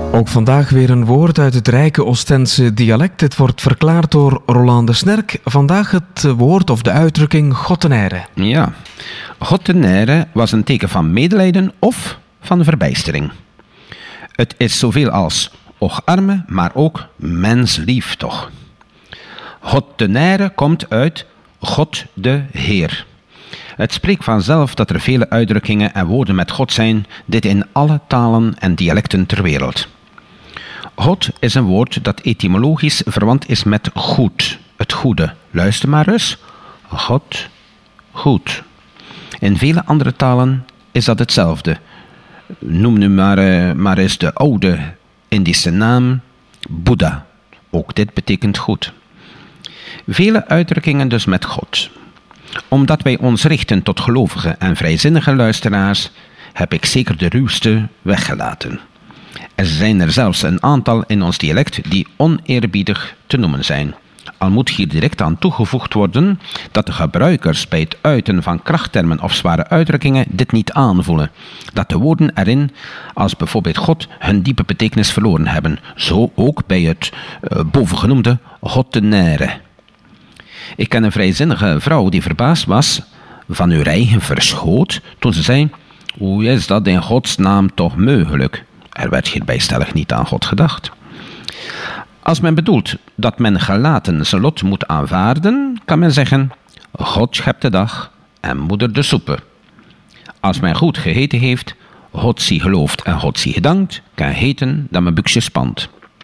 Ook vandaag weer een woord uit het rijke Oostense dialect. Dit wordt verklaard door Roland de Snerk. Vandaag het woord of de uitdrukking godtenijre. Ja, godtenijre was een teken van medelijden of van verbijstering. Het is zoveel als och arme, maar ook menslief toch. Godtenijre komt uit God de Heer. Het spreekt vanzelf dat er vele uitdrukkingen en woorden met God zijn, dit in alle talen en dialecten ter wereld. God is een woord dat etymologisch verwant is met goed, het goede. Luister maar eens. God, goed. In vele andere talen is dat hetzelfde. Noem nu maar eens de oude Indische naam Boeddha. Ook dit betekent goed. Vele uitdrukkingen dus met God. Omdat wij ons richten tot gelovige en vrijzinnige luisteraars, heb ik zeker de ruwste weggelaten. Er zijn er zelfs een aantal in ons dialect die oneerbiedig te noemen zijn. Al moet hier direct aan toegevoegd worden dat de gebruikers bij het uiten van krachttermen of zware uitdrukkingen dit niet aanvoelen. Dat de woorden erin, als bijvoorbeeld God, hun diepe betekenis verloren hebben. Zo ook bij het bovengenoemde godtenijre. Ik ken een vrijzinnige vrouw die verbaasd was van uw eigen verschoot toen ze zei: hoe is dat in Gods naam toch mogelijk? Er werd hierbij stellig niet aan God gedacht. Als men bedoelt dat men gelaten zijn lot moet aanvaarden, kan men zeggen: God schept de dag en moeder de soepen. Als men goed gegeten heeft, God zie geloofd en God zie gedankt, kan heten dat men buksje spant.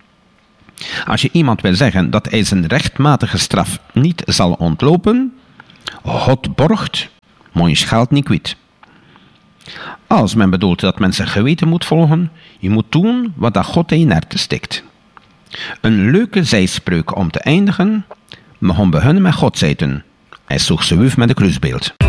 Als je iemand wil zeggen dat hij zijn rechtmatige straf niet zal ontlopen, God borgt, mon je scheld niet kwijt. Als men bedoelt dat men zijn geweten moet volgen, je moet doen wat dat God in je nerten stikt. Een leuke zijspreuk om te eindigen, we gaan beginnen met God zeiten. Hij sloeg ze wuf met een kruisbeeld.